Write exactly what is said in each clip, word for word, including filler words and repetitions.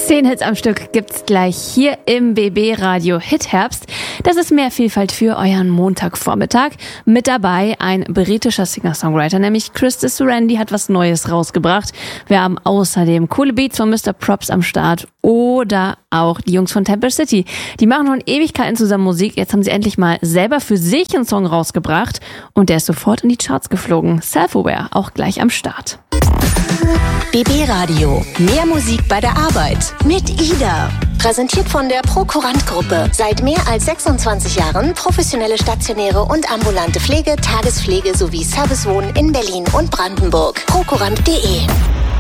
Zehn Hits am Stück gibt's gleich hier im B B Radio Hit Herbst. Das ist mehr Vielfalt für euren Montagvormittag. Mit dabei ein britischer Singer-Songwriter, nämlich Krista Surrendi, hat was Neues rausgebracht. Wir haben außerdem coole Beats von Mister Props am Start oder auch die Jungs von Temple City. Die machen schon Ewigkeiten zusammen Musik. Jetzt haben sie endlich mal selber für sich einen Song rausgebracht und der ist sofort in die Charts geflogen. Self-Aware, auch gleich am Start. B B Radio. Mehr Musik bei der Arbeit. Mit Ida. Präsentiert von der Prokurant-Gruppe. Seit mehr als sechsundzwanzig Jahren professionelle stationäre und ambulante Pflege, Tagespflege sowie Servicewohnen in Berlin und Brandenburg. prokurant punkt de.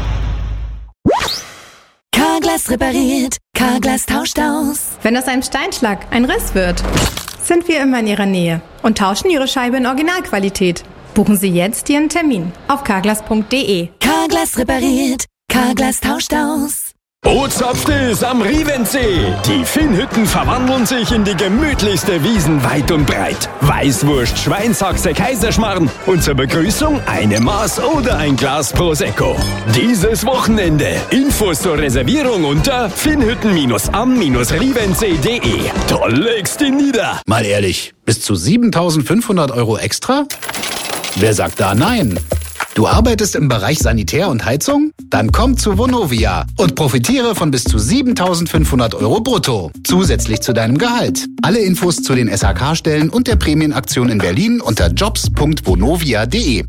Carglass repariert, Carglass tauscht aus. Wenn aus einem Steinschlag ein Riss wird, sind wir immer in Ihrer Nähe und tauschen Ihre Scheibe in Originalqualität. Buchen Sie jetzt Ihren Termin auf carglass punkt de. Carglass repariert, Carglass tauscht aus. Bootshaft ist am Rievensee. Die Finnhütten verwandeln sich in die gemütlichste Wiesen weit und breit. Weißwurst, Schweinshaxe, Kaiserschmarrn und zur Begrüßung eine Maß oder ein Glas Prosecco. Dieses Wochenende. Infos zur Reservierung unter finnhütten am rievensee punkt de. Da legst du nieder. Mal ehrlich, bis zu siebentausendfünfhundert Euro extra? Wer sagt da nein? Du arbeitest im Bereich Sanitär und Heizung? Dann komm zu Vonovia und profitiere von bis zu siebentausendfünfhundert Euro brutto. Zusätzlich zu deinem Gehalt. Alle Infos zu den S H K-Stellen und der Prämienaktion in Berlin unter jobs punkt vonovia punkt de.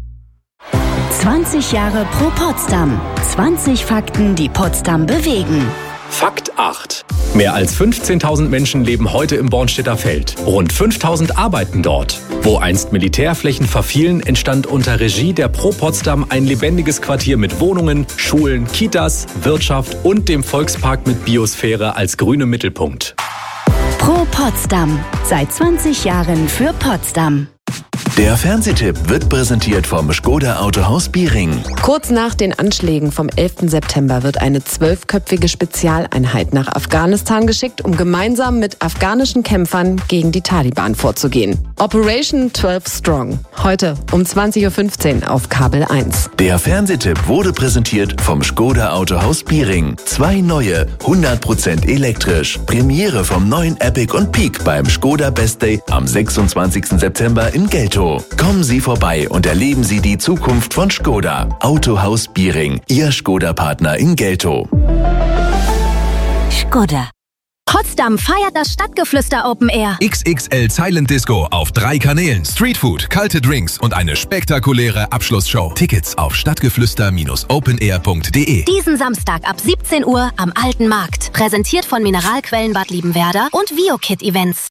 zwanzig Jahre pro Potsdam. zwanzig Fakten, die Potsdam bewegen. Fakt acht. Mehr als fünfzehntausend Menschen leben heute im Bornstedter Feld. Rund fünftausend arbeiten dort. Wo einst Militärflächen verfielen, entstand unter Regie der Pro Potsdam ein lebendiges Quartier mit Wohnungen, Schulen, Kitas, Wirtschaft und dem Volkspark mit Biosphäre als grünem Mittelpunkt. Pro Potsdam. Seit zwanzig Jahren für Potsdam. Der Fernsehtipp wird präsentiert vom Škoda Autohaus Biering. Kurz nach den Anschlägen vom elften September wird eine zwölfköpfige Spezialeinheit nach Afghanistan geschickt, um gemeinsam mit afghanischen Kämpfern gegen die Taliban vorzugehen. Operation zwölf Strong. Heute um zwanzig Uhr fünfzehn auf Kabel eins. Der Fernsehtipp wurde präsentiert vom Škoda Autohaus Biering. Zwei neue, hundert Prozent elektrisch. Premiere vom neuen Epic und Peak beim Škoda Best Day am sechsundzwanzigsten September in Geltow. Kommen Sie vorbei und erleben Sie die Zukunft von Škoda. Autohaus Biering, Ihr Škoda-Partner in Geltow. Škoda. Potsdam feiert das Stadtgeflüster Open Air. X X L Silent Disco auf drei Kanälen, Streetfood, kalte Drinks und eine spektakuläre Abschlussshow. Tickets auf stadtgeflüster Bindestrich openair punkt de. Diesen Samstag ab siebzehn Uhr am Alten Markt. Präsentiert von Mineralquellen Bad Liebenwerda und VioKid Events.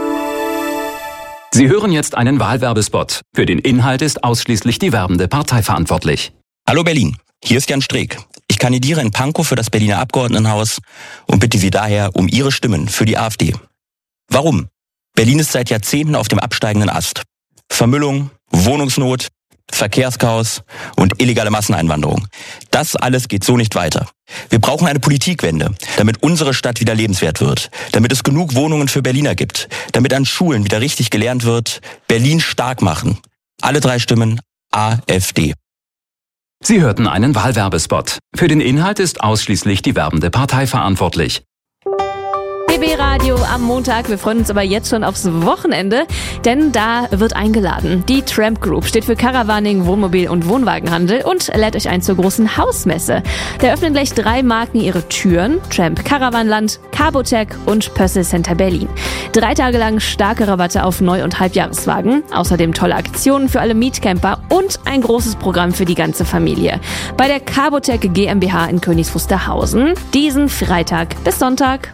Sie hören jetzt einen Wahlwerbespot. Für den Inhalt ist ausschließlich die werbende Partei verantwortlich. Hallo Berlin, hier ist Jan Streeck. Ich kandidiere in Pankow für das Berliner Abgeordnetenhaus und bitte Sie daher um Ihre Stimmen für die AfD. Warum? Berlin ist seit Jahrzehnten auf dem absteigenden Ast. Vermüllung, Wohnungsnot, Verkehrschaos und illegale Masseneinwanderung. Das alles geht so nicht weiter. Wir brauchen eine Politikwende, damit unsere Stadt wieder lebenswert wird, damit es genug Wohnungen für Berliner gibt, damit an Schulen wieder richtig gelernt wird, Berlin stark machen. Alle drei Stimmen AfD. Sie hörten einen Wahlwerbespot. Für den Inhalt ist ausschließlich die werbende Partei verantwortlich. B B Radio am Montag. Wir freuen uns aber jetzt schon aufs Wochenende, denn da wird eingeladen. Die Tramp Group steht für Caravaning, Wohnmobil- und Wohnwagenhandel und lädt euch ein zur großen Hausmesse. Da öffnen gleich drei Marken ihre Türen: Tramp Caravanland, Carbotec und Pössl Center Berlin. Drei Tage lang starke Rabatte auf Neu- und Halbjahreswagen, außerdem tolle Aktionen für alle Mietcamper und ein großes Programm für die ganze Familie. Bei der Carbotec GmbH in Königs Wusterhausen diesen Freitag bis Sonntag.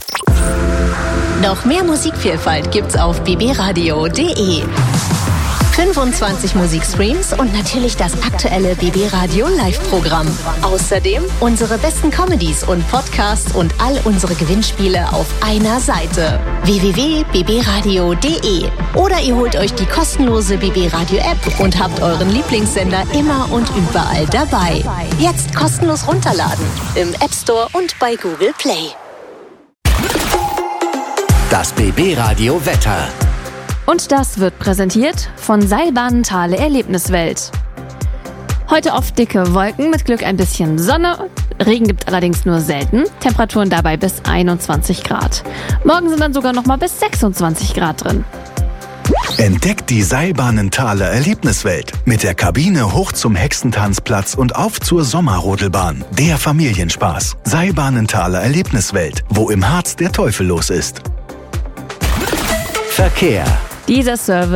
Noch mehr Musikvielfalt gibt's auf b b radio punkt de. fünfundzwanzig Musikstreams und natürlich das aktuelle B B Radio Live-Programm. Außerdem unsere besten Comedies und Podcasts und all unsere Gewinnspiele auf einer Seite. w w w punkt b b radio punkt de. Oder ihr holt euch die kostenlose B B Radio App und habt euren Lieblingssender immer und überall dabei. Jetzt kostenlos runterladen im App Store und bei Google Play. Das B B Radio Wetter. Und das wird präsentiert von Seilbahnen Thale Erlebniswelt. Heute oft dicke Wolken, mit Glück ein bisschen Sonne. Regen gibt allerdings nur selten. Temperaturen dabei bis einundzwanzig Grad. Morgen sind dann sogar noch mal bis sechsundzwanzig Grad drin. Entdeckt die Seilbahnenthaler Erlebniswelt. Mit der Kabine hoch zum Hexentanzplatz und auf zur Sommerrodelbahn. Der Familienspaß. Seilbahnenthaler Erlebniswelt, wo im Harz der Teufel los ist. Verkehr. Dieser Service